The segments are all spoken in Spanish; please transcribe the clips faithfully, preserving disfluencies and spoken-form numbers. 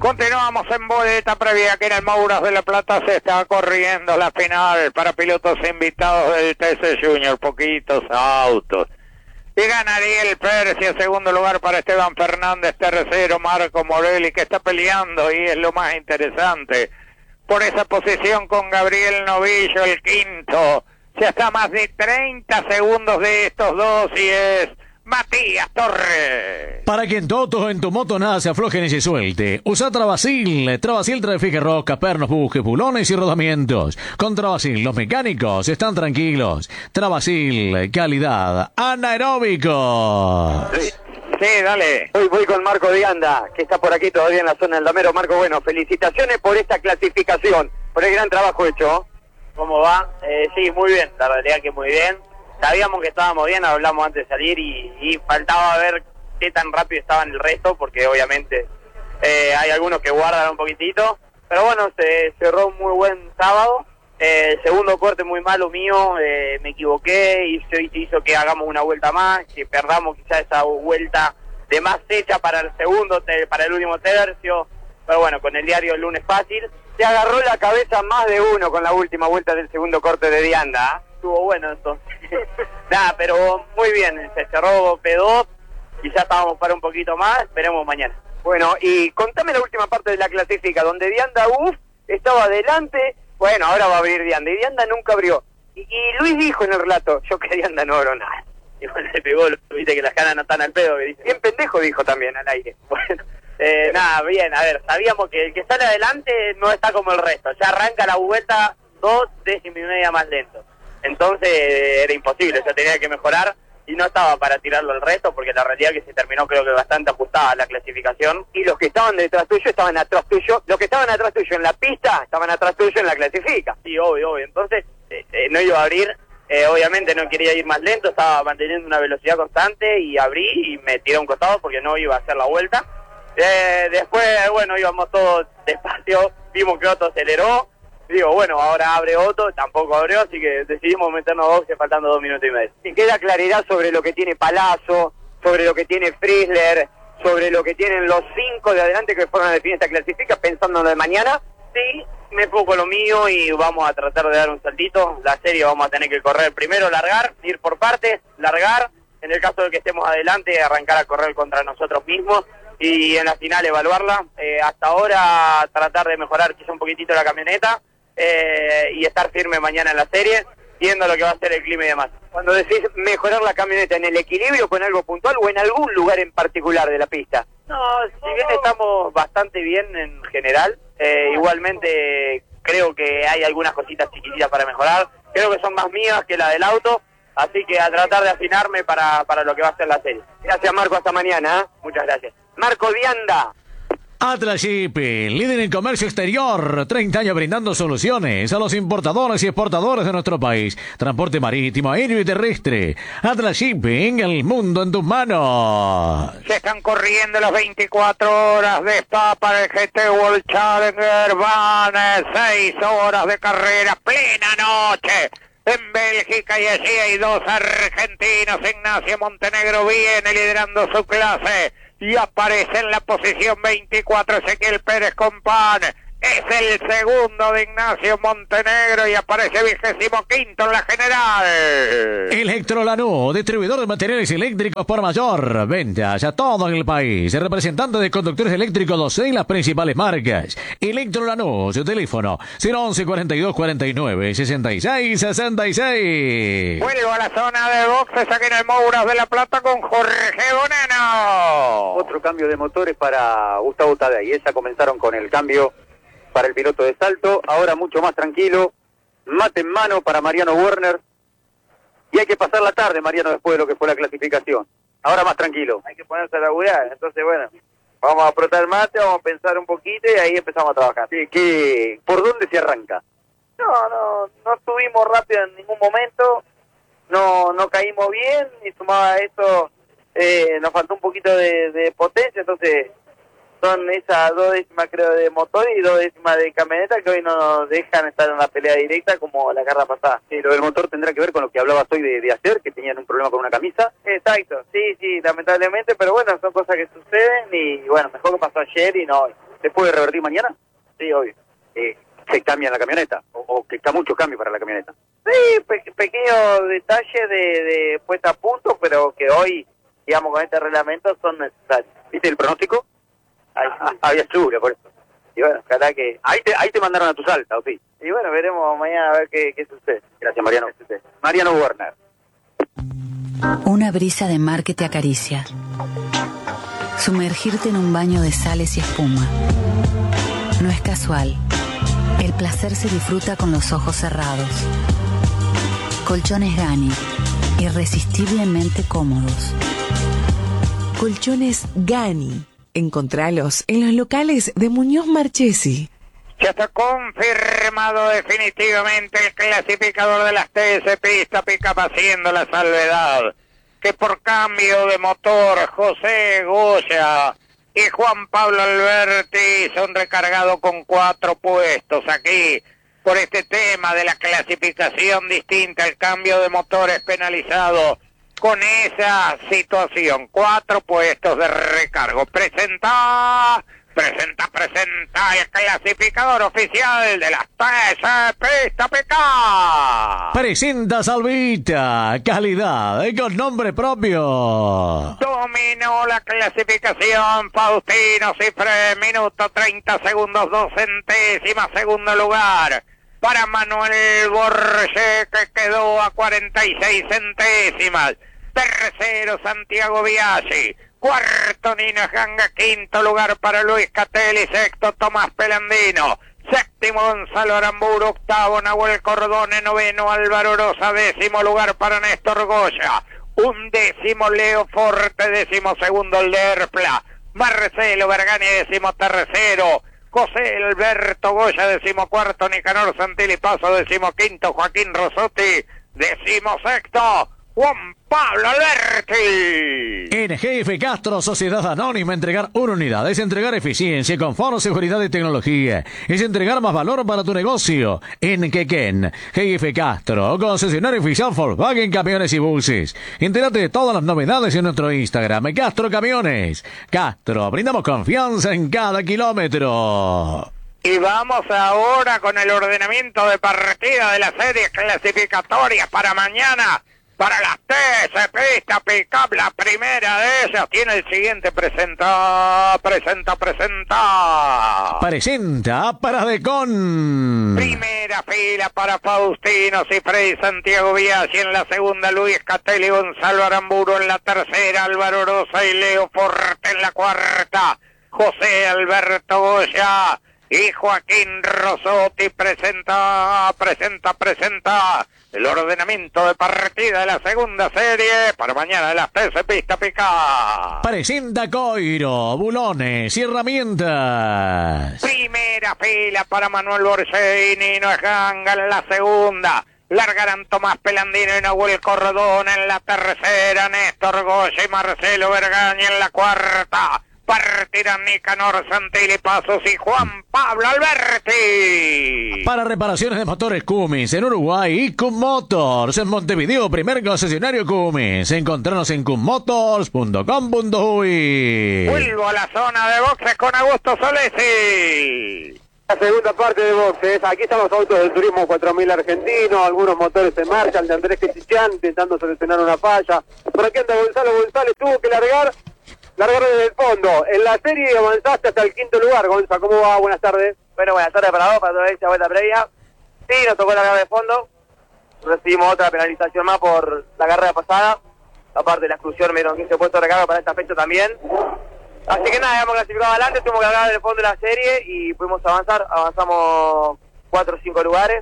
Continuamos en vuelta previa que en el Mouras de la Plata se está corriendo la final para pilotos invitados del T C Junior, poquitos autos. Y gana Ariel Pérez y en segundo lugar para Esteban Fernández, tercero Marco Morelli, que está peleando y es lo más interesante por esa posición con Gabriel Novillo, el quinto. Ya está a más de treinta segundos de estos dos y es Matías Torres. Para que en tu auto, en tu moto nada se afloje ni se suelte, usa Travasil. Travasil trae fije rosca, pernos, bujes, bulones y rodamientos. Con Travasil los mecánicos están tranquilos. Travasil, calidad anaeróbico. Sí, sí, dale. Hoy voy con Marco Dianda, que está por aquí todavía en la zona del Damero. Marco, bueno, felicitaciones por esta clasificación, por el gran trabajo hecho. ¿Cómo va? Eh, sí, muy bien, la realidad que muy bien. Sabíamos que estábamos bien, hablamos antes de salir y, y faltaba ver qué tan rápido estaban el resto, porque obviamente eh, hay algunos que guardan un poquitito. Pero bueno, se cerró un muy buen sábado. Eh, el segundo corte muy malo mío, eh, me equivoqué y se hizo que hagamos una vuelta más, que perdamos quizá esa vuelta de más hecha para el segundo, para el último tercio. Pero bueno, con el diario el lunes fácil. Se agarró la cabeza más de uno con la última vuelta del segundo corte de Dianda. ¿eh? Estuvo bueno entonces. Nada, pero muy bien, se cerró P dos, quizás estábamos para un poquito más, esperemos mañana. Bueno, y contame la última parte de la clasifica, donde Dianda Uf estaba adelante, bueno, ahora va a abrir Dianda, y Dianda nunca abrió. Y, y Luis dijo en el relato, yo que Dianda no abrió nada. Y bueno, le pegó, viste que las canas no están al pedo, que dice. Bien pendejo dijo también al aire. Bueno, eh, nada, bien, a ver, sabíamos que el que sale adelante no está como el resto, ya arranca la vuelta dos décimas y media más lento. Entonces era imposible, ya tenía que mejorar y no estaba para tirarlo al resto porque la realidad es que se terminó creo que bastante ajustada la clasificación. Y los que estaban detrás tuyo estaban atrás tuyo, los que estaban atrás tuyo en la pista estaban atrás tuyo en la clasifica. Sí, obvio, obvio, entonces eh, eh, no iba a abrir, eh, obviamente no quería ir más lento, estaba manteniendo una velocidad constante y abrí y me tiré a un costado porque no iba a hacer la vuelta. Eh, después, bueno, íbamos todos despacio, vimos que Otto aceleró. Digo, bueno, ahora abre Otto, tampoco abrió, así que decidimos meternos boxe faltando dos minutos y medio. Y queda claridad sobre lo que tiene Palazzo, sobre lo que tiene Frizzler, sobre lo que tienen los cinco de adelante que fueron a definir esta clasifica, pensando en lo de mañana. Sí, me enfoco lo mío y vamos a tratar de dar un saltito. La serie vamos a tener que correr primero, largar, ir por partes, largar. En el caso de que estemos adelante, arrancar a correr contra nosotros mismos y en la final evaluarla. Eh, hasta ahora tratar de mejorar quizá un poquitito la camioneta. Eh, y estar firme mañana en la serie, viendo lo que va a ser el clima y demás. Cuando decís mejorar la camioneta, ¿en el equilibrio con algo puntual o en algún lugar en particular de la pista? No, si bien estamos bastante bien en general, eh, igualmente creo que hay algunas cositas chiquititas para mejorar, creo que son más mías que la del auto, así que a tratar de afinarme para, para lo que va a ser la serie. Gracias Marco, hasta mañana. ¿eh? Muchas gracias. Marco Dianda. Atlas Shipping, líder en comercio exterior, treinta años brindando soluciones a los importadores y exportadores de nuestro país. Transporte marítimo, aéreo y terrestre. Atlas Shipping, el mundo en tus manos. Se están corriendo las veinticuatro horas de Spa para el G T World Challenger. Van seis horas de carrera, plena noche en Bélgica y allí hay dos argentinos. Ignacio Montenegro viene liderando su clase. Y aparece en la posición veinticuatro Ezequiel Pérez Compán. Es el segundo de Ignacio Montenegro y aparece vigésimo quinto en la general. Electrolanú, distribuidor de materiales eléctricos por mayor. Ventas a todo el país. Representante de conductores eléctricos en las principales marcas. Electrolanú, su teléfono cero once cuarenta y dos cuarenta y nueve sesenta y seis sesenta y seis. Vuelvo a la zona de boxes aquí en el Mouras de la Plata con Jorge Bonano. Otro cambio de motores para Gustavo Tadei. Esa comenzaron con el cambio para el piloto de salto, ahora mucho más tranquilo, mate en mano para Mariano Werner, y hay que pasar la tarde, Mariano, después de lo que fue la clasificación, ahora más tranquilo. Hay que ponerse a laburar, entonces bueno, vamos a apretar el mate, vamos a pensar un poquito y ahí empezamos a trabajar. Sí, ¿qué, ¿por dónde se arranca? No, no, no estuvimos rápido en ningún momento, no no caímos bien, y sumado a eso eh, nos faltó un poquito de, de potencia, entonces son esas dos décimas creo de motor y dos décimas de camioneta que hoy no nos dejan estar en una pelea directa como la carrera pasada. Sí, lo del motor tendrá que ver con lo que hablabas hoy de, de hacer, que tenían un problema con una camisa. Exacto, sí, sí, lamentablemente, pero bueno, son cosas que suceden y bueno, mejor que pasó ayer y no hoy. ¿Se puede revertir mañana? Sí, obvio. Eh, ¿Se cambia la camioneta? ¿O, o que está mucho cambio para la camioneta? Sí, pe pequeños detalles de, de puesta a punto, pero que hoy, digamos, con este reglamento son necesarios. ¿Viste el pronóstico? Ahí, Ah, había lluvia, por eso. y bueno, ojalá que... Ahí te, ahí te mandaron a tu salta, ¿o sí? Y bueno, veremos mañana a ver qué, qué sucede. Gracias, Mariano. Qué sucede. Mariano Werner. Una brisa de mar que te acaricia. Sumergirte en un baño de sales y espuma. No es casual. El placer se disfruta con los ojos cerrados. Colchones Gani. Irresistiblemente cómodos. Colchones Gani. Encontralos en los locales de Muñoz Marchesi. Ya está confirmado definitivamente el clasificador de las T S Pista Pickup, haciendo la salvedad que por cambio de motor José Goya y Juan Pablo Alberti son recargados con cuatro puestos aquí por este tema de la clasificación distinta. El cambio de motor es penalizado con esa situación. Cuatro puestos de recargo. Presenta... Presenta, presenta el clasificador oficial de las T S Pista Pickup. Presenta Salvita, calidad con nombre propio. Dominó la clasificación Faustino Cifre, minuto treinta segundos, dos centésimas, segundo lugar para Manuel Borges, que quedó a cuarenta y seis centésimas. Tercero Santiago Biaggi. Cuarto Nino Ganga, quinto lugar para Luis Catelli, sexto Tomás Pelandino, séptimo Gonzalo Aramburu, octavo Nahuel Cordone, noveno Álvaro Rosa, décimo lugar para Néstor Goya, un décimo Leo Forte, décimo segundo el de Erpla, Marcelo Bergani, décimo tercero, José Alberto Goya, décimo cuarto, Nicanor Santilli Paso, décimo quinto, Joaquín Rosotti, décimo sexto, Juan Pablo Alberti. En G F Castro, Sociedad Anónima, entregar una unidad es entregar eficiencia, confort, seguridad y tecnología. Es entregar más valor para tu negocio. En Quequén, G F Castro, concesionario oficial Volkswagen Camiones y Buses. Entérate de todas las novedades en nuestro Instagram, Castro Camiones. Castro, brindamos confianza en cada kilómetro. Y vamos ahora con el ordenamiento de partida de las series clasificatorias para mañana. Para las T S Pista Pickup, la primera de ellas tiene el siguiente: presenta, presenta, presenta. Presenta para Decon. Primera fila para Faustino Cifre y Santiago Biaggi. En la segunda, Luis Catelli, Gonzalo Aramburu. En la tercera, Álvaro Rosa y Leo Forte. En la cuarta, José Alberto Goya y Joaquín Rosotti. Presenta, presenta, presenta el ordenamiento de partida de la segunda serie para mañana de las T S Pista Pickup. Presenta Coiro, bulones y herramientas. Primera fila para Manuel Borges y Nino Ganga. En la segunda largarán Tomás Pelandino y Nahuel Cordón. En la tercera, Néstor Goya y Marcelo Bergani. En la cuarta partirán Nicanor Santilli Pasos y Juan Pablo Alberti. Para reparaciones de motores Cummins en Uruguay y Cum Motors en Montevideo, primer concesionario Cummins. Encontranos en cummotors punto com punto uy. Vuelvo a la zona de boxes con Augusto Solesi. La segunda parte de boxes. Aquí están los autos del Turismo cuatro mil argentino, algunos motores en marcha, el de Andrés Quetichán intentando solucionar una falla. Por aquí anda Gonzalo González, tuvo que largar Largar desde el fondo. En la serie avanzaste hasta el quinto lugar, Gonza. ¿Cómo va? Buenas tardes. Bueno, buenas tardes para vos, para toda esta vuelta previa. Sí, nos tocó largar de fondo. Recibimos otra penalización más por la carrera pasada. Aparte de la exclusión, me dieron quince puestos de recarga para esta fecha también. Así que nada, habíamos clasificado adelante, tuvimos que largar desde el fondo de la serie y pudimos avanzar. Avanzamos cuatro o cinco lugares.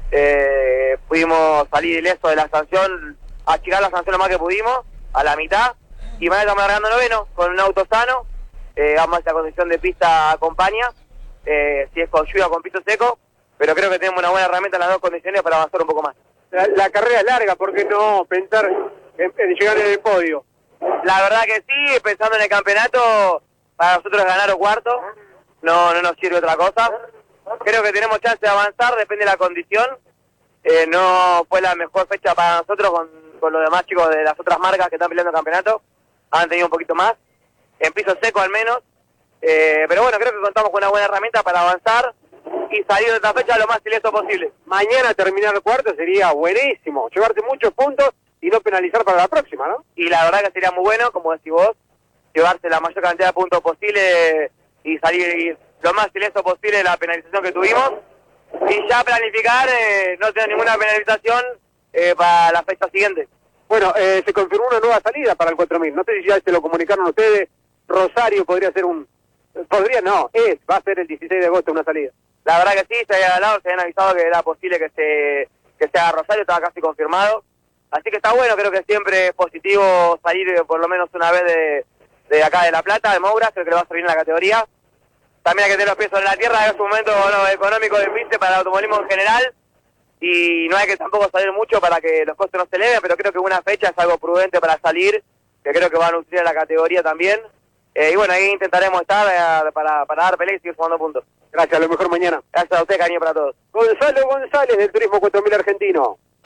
Eh, pudimos salir ileso de la sanción, achicar la sanción lo más que pudimos, a la mitad. Y mañana estamos largando noveno, con un auto sano. Eh, vamos a esta condición de pista acompaña, eh, si es con lluvia o con piso seco, pero creo que tenemos una buena herramienta en las dos condiciones para avanzar un poco más. La, la carrera es larga, ¿por qué no pensar en, en llegar en el podio? La verdad que sí, pensando en el campeonato, para nosotros ganar o cuarto, no, no nos sirve otra cosa. Creo que tenemos chance de avanzar, depende de la condición. Eh, no fue la mejor fecha para nosotros con, con los demás chicos de las otras marcas que están peleando el campeonato. Han tenido un poquito más, en piso seco al menos, Eh, pero bueno, creo que contamos con una buena herramienta para avanzar y salir de esta fecha lo más ileso posible. Mañana terminar el cuarto sería buenísimo, llevarte muchos puntos y no penalizar para la próxima, ¿no? Y la verdad que sería muy bueno, como decís vos, llevarse la mayor cantidad de puntos posible y salir lo más ileso posible de la penalización que tuvimos. Y ya planificar, eh, no tener ninguna penalización eh, para la fecha siguiente. Bueno, eh, se confirmó una nueva salida para el cuatro mil. No sé si ya se lo comunicaron ustedes. Rosario podría ser un... Podría, no, es, va a ser el dieciséis de agosto una salida. La verdad que sí, se había hablado, se habían avisado que era posible que se que sea Rosario, estaba casi confirmado. Así que está bueno, creo que siempre es positivo salir eh, por lo menos una vez de, de acá de La Plata, de Moura, creo que le va a servir en la categoría. También hay que tener los pies sobre la tierra, es un momento bueno, económico difícil para el automovilismo en general. Y no hay que tampoco salir mucho para que los costos no se eleven, pero creo que una fecha es algo prudente para salir, que creo que va a nutrir a la categoría también. Eh, y bueno, ahí intentaremos estar eh, para, para dar pelea y seguir sumando puntos. Gracias, a lo mejor mañana. Gracias a usted, cariño para todos. Gonzalo González del Turismo cuatro mil Argentino.